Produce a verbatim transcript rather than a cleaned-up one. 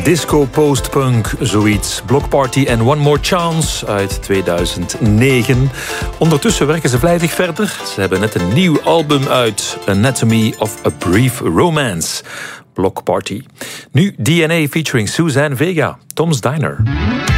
disco postpunk, zoiets. Block Party en One More Chance uit tweeduizend negen. Ondertussen werken ze vlijtig verder. Ze hebben net een nieuw album uit, Anatomy of a Brief Romance. Block Party. Nu D N A featuring Suzanne Vega, Tom's Diner.